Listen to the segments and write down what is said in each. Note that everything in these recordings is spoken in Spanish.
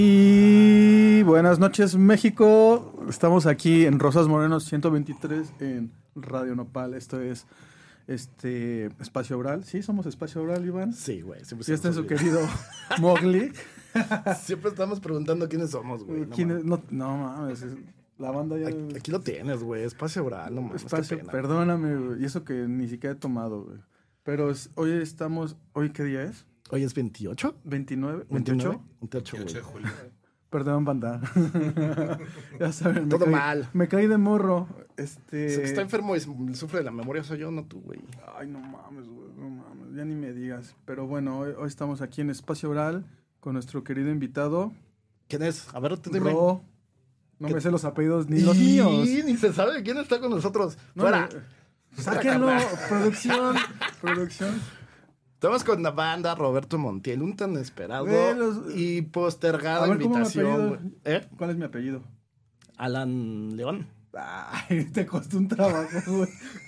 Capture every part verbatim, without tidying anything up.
Y buenas noches, México. Estamos aquí en Rosas Morenos ciento veintitrés en Radio Nopal. Esto es este Espacio Oral. ¿Sí somos Espacio Oral, Iván? Sí, güey. Sí, este es su querido Mowgli. Siempre estamos preguntando quiénes somos, güey. No, ¿Quién es? No, no mames. La banda ya... Aquí, aquí lo tienes, güey. Espacio Oral, no mames. Espacio, qué pena. Perdóname, güey. Y eso que ni siquiera he tomado, güey. Pero es- hoy estamos... ¿Hoy qué día es? Hoy es veintiocho. ¿veintinueve? ¿veintinueve? ¿veintiocho? veintiocho, güey. veintiocho de julio. Perdón, banda. Ya saben, me Todo caí- mal. Me caí de morro. Este... El que está enfermo y sufre de la memoria soy yo, no tú, güey. Ay, no mames, güey, no mames, ya ni me digas. Pero bueno, hoy, hoy estamos aquí en Espacio Oral con nuestro querido invitado, ¿Quién es? A ver, tú dime. Ro. No ¿Qué- me sé los apellidos ni los Y míos. ni se sabe quién está con nosotros. No, Fuera. me- Sáquenlo, producción, producción. Estamos con la banda Roberto Montiel, un tan esperado Güey, los- y postergada A ver, ¿cómo me invitación, apellido? güey. ¿Eh? ¿Cuál es mi apellido? Alan León. Ay, te costó un trabajo, güey.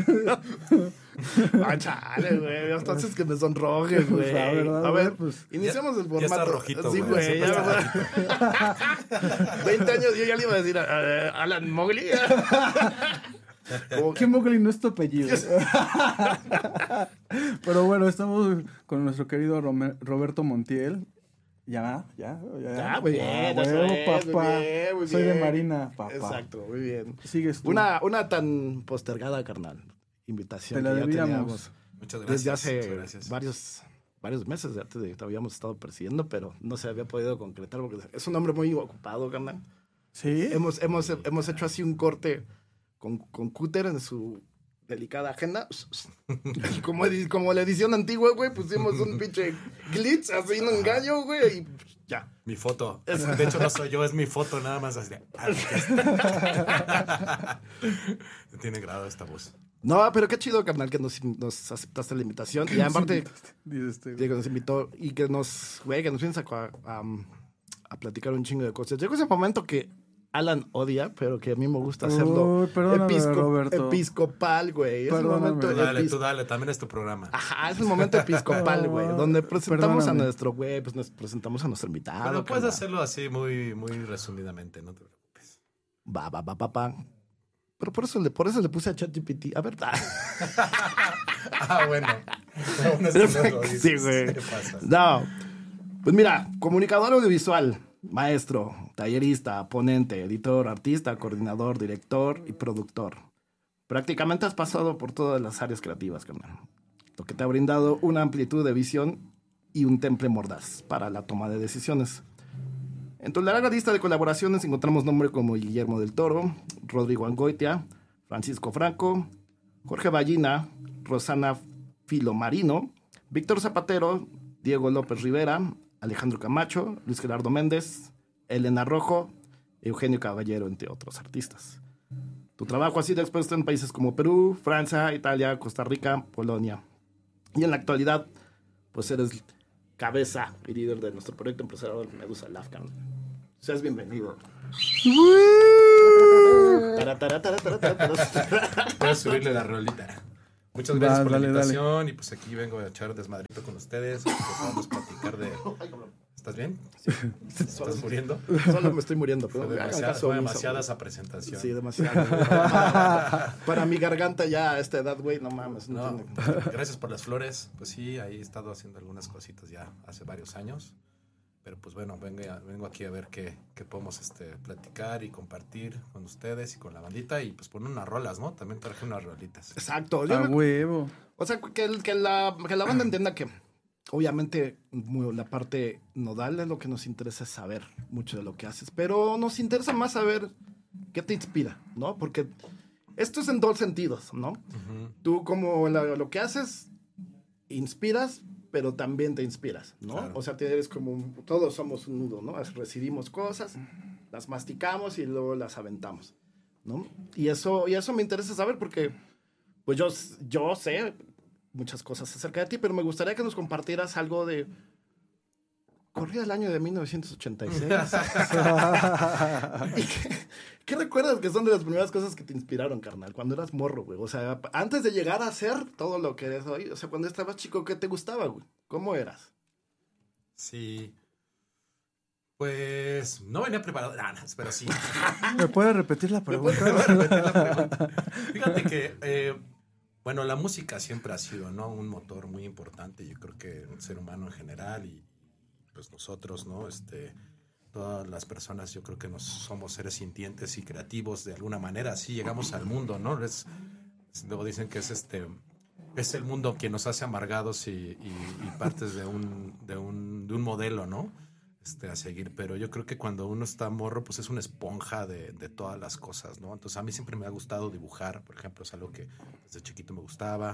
Ah, chale, güey. Hasta haces que me sonrojes, güey. La verdad, A ver, güey, pues, iniciamos el ya formato. está rojito, Sí, güey, güey. siempre Ya, está güey. veinte años yo ya le iba a decir a, a- Alan Mowgli. Como- ¿Qué Mowgli no es tu apellido? Pero bueno, estamos con nuestro querido Rome- Roberto Montiel. Ya, ya, ya. Ya, muy bien, Ah, eso huevo, es, muy papá. bien, muy Soy de bien. Marina, papá. Exacto, muy bien. Sigues tú. Una, una tan postergada, carnal. Invitación Te la que ya debíamos. teníamos Muchas gracias. desde hace muchas gracias. varios, varios meses. Ya te, te habíamos estado persiguiendo, pero no se había podido concretar porque es un hombre muy ocupado, carnal. ¿Sí? Hemos, hemos, hemos hecho así un corte con, con cúter en su delicada agenda. Y como, edi- como la edición antigua, güey, pusimos un pinche glitch, así un engaño, güey, y ya. Mi foto. De hecho, no soy yo, es mi foto nada más. Así de, ah, ya. Tiene grado esta voz. No, pero qué chido, carnal, que nos, nos aceptaste la invitación. Y aparte, Dice este, que nos invitó y que nos, güey, que nos vienes a, a, a platicar un chingo de cosas. Llegó ese momento que Alan odia, pero que a mí me gusta hacerlo Uy, perdóname, Roberto. episcopal, güey. Es el Perdóname. momento Tú dale, epis- tú dale, también es tu programa. Ajá, es el momento episcopal, güey, Ah, donde presentamos perdóname. a nuestro güey, pues nos presentamos a nuestro invitado. Pero puedes carnal. hacerlo así muy, muy resumidamente, no te preocupes. Va, va, va, va, va. Pero por eso le, por eso le puse a ChatGPT. A ver, ah. Ah, bueno. Aún así no lo dices. Sí, güey. ¿Qué pasa? No. Pues mira, comunicador audiovisual, maestro, tallerista, ponente, editor, artista, coordinador, director y productor. Prácticamente has pasado por todas las áreas creativas, carnal. Lo que te ha brindado una amplitud de visión y un temple mordaz para la toma de decisiones. En tu larga lista de colaboraciones encontramos nombres como Guillermo del Toro, Rodrigo Angoitia, Francisco Franco, Jorge Ballina, Rosana Filomarino, Víctor Zapatero, Diego López Rivera, Alejandro Camacho, Luis Gerardo Méndez, Elena Rojo, Eugenio Caballero, entre otros artistas. Tu trabajo ha sido expuesto en países como Perú, Francia, Italia, Costa Rica, Polonia. Y en la actualidad, pues eres cabeza y líder de nuestro proyecto empresarial Medusa Lafcan. Seas bienvenido. Tara, tara, tara, tara, tara, tara. Voy a subirle la rolita. Muchas Va, gracias por dale, la dale. invitación y pues aquí vengo a echar desmadrito con ustedes. Que podamos platicar de... ¿Estás bien? ¿Estás muriendo? Solo me estoy muriendo. Pero Fue me hagan demasiada, caso, fue mis demasiada abuelos. esa presentación. Sí, demasiado. güey. Para, para mi garganta ya a esta edad, güey, no mames. No No, tiene- gracias por las flores. Pues sí, ahí he estado haciendo algunas cositas ya hace varios años. Pero pues bueno, vengo, vengo aquí a ver qué, qué podemos este, platicar y compartir con ustedes y con la bandita. Y pues poner unas rolas, ¿no? También traje unas rolitas. Exacto. Yo A me- huevo. O sea, que, el- que, la, que la banda entienda que, obviamente, muy- la parte nodal es lo que nos interesa es saber mucho de lo que haces. Pero nos interesa más saber qué te inspira, ¿no? Porque esto es en dos sentidos, ¿no? Ujú. Tú, como la- lo que haces, inspiras, pero también te inspiras, ¿no? Claro. O sea, eres como, un- todos somos un nudo, ¿no? Recibimos cosas, las masticamos y luego las aventamos, ¿no? Y eso, y eso me interesa saber porque, pues yo, yo sé muchas cosas acerca de ti, pero me gustaría que nos compartieras algo de... Corría el año de mil novecientos ochenta y seis. ¿Y qué, qué recuerdas que son de las primeras cosas que te inspiraron, carnal? Cuando eras morro, güey. O sea, antes de llegar a ser todo lo que eres hoy. O sea, cuando estabas chico, ¿qué te gustaba, güey? ¿Cómo eras? Sí. Pues no venía preparado, nah, nah, pero sí. ¿Me puede repetir la ¿Me puedes pregunta? repetir la pregunta? Fíjate que, eh, bueno, la música siempre ha sido, ¿no? Un motor muy importante, yo creo que el ser humano en general y pues nosotros, ¿no? Este, todas las personas, yo creo que nos somos seres sintientes y creativos de alguna manera, así llegamos al mundo, ¿no? Es, luego dicen que es este... es el mundo quien nos hace amargados y, y, y partes de un, de, un, de un modelo, ¿no? Este, a seguir, pero yo creo que cuando uno está morro, pues es una esponja de, de todas las cosas, ¿no? Entonces a mí siempre me ha gustado dibujar, por ejemplo, es algo que desde chiquito me gustaba.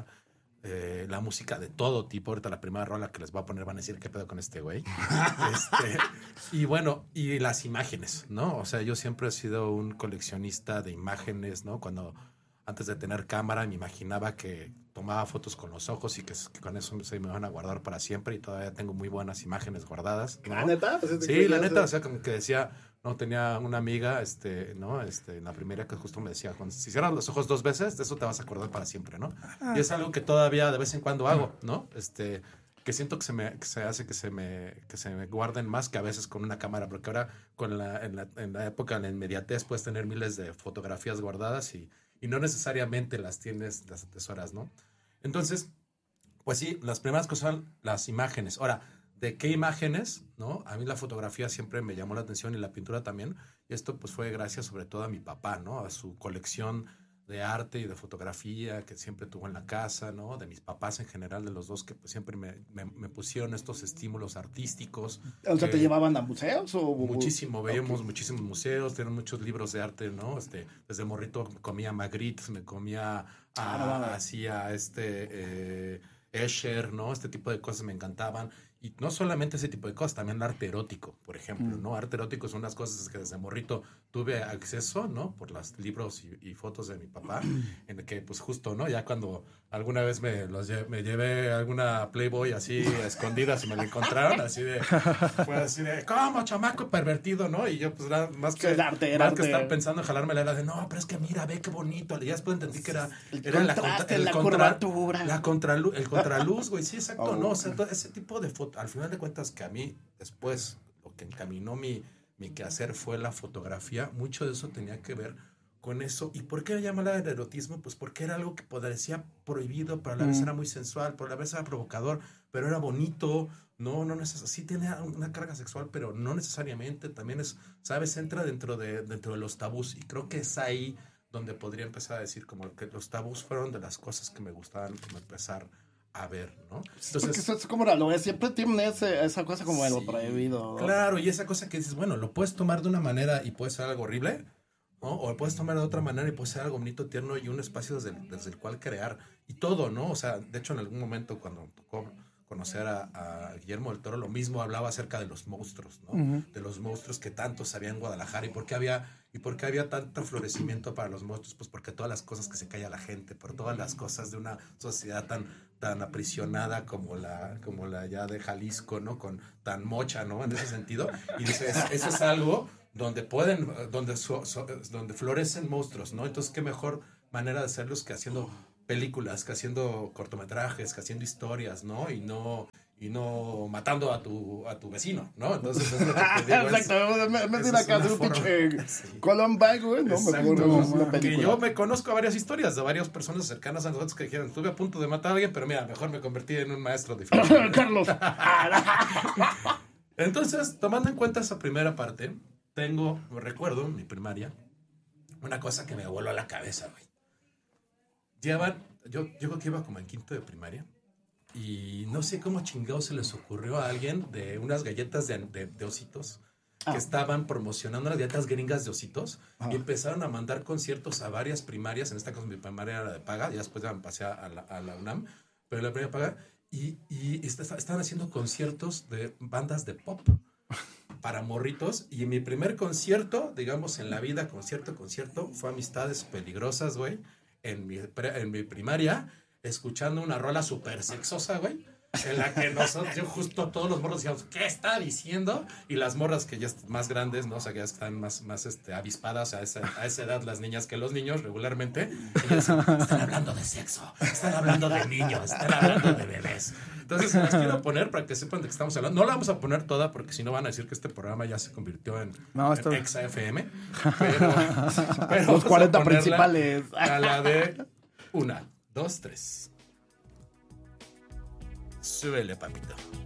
Eh, la música de todo tipo, ahorita la primera rola que les voy a poner van a decir, ¿qué pedo con este güey? este, y bueno, y las imágenes, ¿no? O sea, yo siempre he sido un coleccionista de imágenes, ¿no? Cuando antes de tener cámara me imaginaba que tomaba fotos con los ojos y que, que con eso se me van a guardar para siempre y todavía tengo muy buenas imágenes guardadas, ¿no? ¿La neta? Pues, Sí, la neta, o sea, como que decía, no, tenía una amiga, este, ¿no? Este, en la primera que justo me decía, cuando si cierras los ojos dos veces, de eso te vas a acordar para siempre, ¿no? Y es algo que todavía de vez en cuando hago, ¿no? Este, que siento que se me que se hace que se me que se me guarden más que a veces con una cámara, porque ahora con la en la, en la época en la inmediatez puedes tener miles de fotografías guardadas y y no necesariamente las tienes, las atesoras, ¿no? Entonces, pues sí, las primeras cosas son las imágenes. Ahora, ¿de qué imágenes? ¿No? A mí la fotografía siempre me llamó la atención y la pintura también. Y esto pues fue gracias sobre todo a mi papá, ¿no? A su colección de arte y de fotografía que siempre tuvo en la casa, ¿no? De mis papás en general, de los dos que pues, siempre me, me, me pusieron estos estímulos artísticos. O sea, ¿te llevaban a museos? O... Muchísimo, veíamos okay. muchísimos museos, tienen muchos libros de arte, ¿no? Este, desde morrito me comía Magritte, me comía a, ah, hacía este eh, Escher, ¿no? Este tipo de cosas me encantaban. Y no solamente ese tipo de cosas, también el arte erótico, por ejemplo, mm. ¿no? Arte erótico son unas cosas que desde morrito tuve acceso, ¿no? Por los libros y, y fotos de mi papá, en el que, pues, justo, ¿no? Ya cuando alguna vez me los lle- me llevé alguna Playboy así escondida, si me la encontraron, así de, fue así de, ¿cómo, chamaco pervertido, no? Y yo, pues, era, más que, el arte, el más arte. que estar pensando en jalármela, era de, no, pero es que mira, ve qué bonito. Y ya después entendí que era, era la, contra, el la contra, curvatura. La contraluz, el contraluz, güey, sí, exacto, oh, ¿no? O sea, todo ese tipo de fotos, al final de cuentas, que a mí, después, lo que encaminó mi, mi quehacer fue la fotografía, mucho de eso tenía que ver con eso. ¿Y por qué me llama el erotismo? Pues porque era algo que parecía prohibido, pero a la mm. vez era muy sensual, pero a la vez era provocador, pero era bonito, no, no necesariamente, sí tenía una carga sexual, pero no necesariamente, también es, ¿sabes? Entra dentro de, dentro de los tabús, y creo que es ahí donde podría empezar a decir como que los tabús fueron de las cosas que me gustaban como empezar a ver, ¿no? Entonces, porque eso es como la lo es, siempre tiene ese, esa cosa como sí, de lo prohibido, ¿no? Claro, y esa cosa que dices, bueno, lo puedes tomar de una manera y puede ser algo horrible, ¿no? O lo puedes tomar de otra manera y puede ser algo bonito, tierno y un espacio desde el, desde el cual crear. Y todo, ¿no? O sea, de hecho, en algún momento cuando tocó conocer a, a Guillermo del Toro, lo mismo hablaba acerca de los monstruos, ¿no? Uh-huh. De los monstruos que tantos había en Guadalajara y por qué había, y por qué había tanto florecimiento para los monstruos, pues porque todas las cosas que se calla la gente, por todas las cosas de una sociedad tan, tan aprisionada como la, como la ya de Jalisco, ¿no? Con tan mocha, ¿no? En ese sentido. Y dices, eso es algo donde pueden, donde, so, so, donde florecen monstruos, ¿no? Entonces, qué mejor manera de hacerlos que haciendo películas, que haciendo cortometrajes, que haciendo historias, ¿no? Y no y no matando a tu a tu vecino, ¿no? Entonces es lo que te digo. Exacto, me, me tiene acá de un pinche sí. Columbine, güey, ¿no? Exacto, me no, una que yo me conozco a varias historias de varias personas cercanas a nosotros que dijeron, estuve a punto de matar a alguien, pero mira, mejor me convertí en un maestro de filosofía. Carlos. Entonces, tomando en cuenta esa primera parte, tengo, recuerdo, en mi primaria, una cosa que me voló a la cabeza, güey. Llevan, yo, yo creo que iba como en quinto de primaria y no sé cómo chingados se les ocurrió a alguien de unas galletas de, de, de ositos ah. que estaban promocionando unas galletas gringas de ositos ah. y empezaron a mandar conciertos a varias primarias, en esta cosa mi primaria era la de paga, y después ya me pasé a la, a la UNAM, pero la primaria paga, y, y está, estaban haciendo conciertos de bandas de pop para morritos, y en mi primer concierto, digamos en la vida, concierto, concierto, fue Amistades Peligrosas, güey. En mi, en mi primaria, escuchando una rola súper sexosa, güey. en la que nosotros, yo justo todos los morros decíamos, ¿qué está diciendo? Y las morras que ya están más grandes, ¿no? O sea, que ya están más, más este, avispadas a esa, a esa edad, las niñas que los niños regularmente, ellas están hablando de sexo, están hablando de niños, están hablando de bebés. Entonces, las quiero poner para que sepan de qué estamos hablando. No la vamos a poner toda porque si no van a decir que este programa ya se convirtió en, no, en Exa F M. Pero, pero los cuarenta principales. A la de una, dos, tres. Súbele, papito.